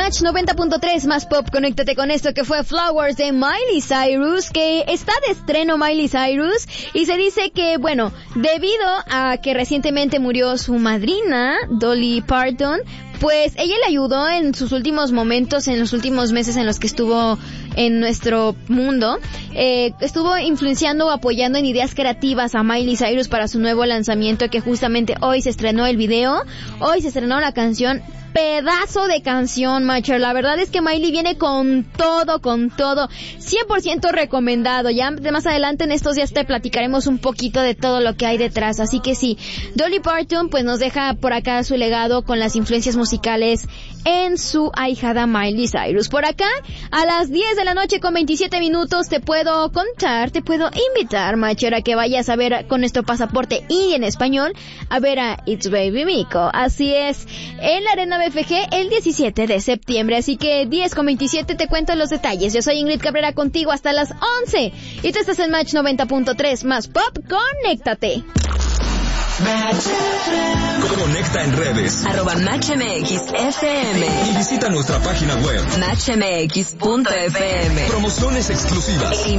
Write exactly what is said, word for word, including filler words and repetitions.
Match noventa punto tres más pop. Conéctate con esto que fue Flowers de Miley Cyrus, que está de estreno Miley Cyrus, y se dice que, bueno, debido a que recientemente murió su madrina, Dolly Parton, pues ella le ayudó en sus últimos momentos, en los últimos meses en los que estuvo en nuestro mundo. Eh, estuvo influenciando o apoyando en ideas creativas a Miley Cyrus para su nuevo lanzamiento, que justamente hoy se estrenó el video, hoy se estrenó la canción. Pedazo de canción, Macher. La verdad es que Miley viene con todo, con todo. cien por ciento recomendado. Ya de más adelante en estos días te platicaremos un poquito de todo lo que hay detrás. Así que sí, Dolly Parton pues nos deja por acá su legado con las influencias musicales en su ahijada Miley Cyrus. Por acá, a las diez de la noche con veintisiete minutos te puedo contar, te puedo invitar, Macher, a que vayas a ver con nuestro pasaporte y en español, a ver a It's Baby Miko. Así es, en la Arena B F G el diecisiete de septiembre. Así que diez con veintisiete te cuento los detalles. Yo soy Ingrid Cabrera contigo hasta las once. Y tú estás en Match noventa punto tres más pop. Conéctate. Conecta en redes. Arroba Match M X F M. Y visita nuestra página web. Match M X punto F M. Promociones exclusivas.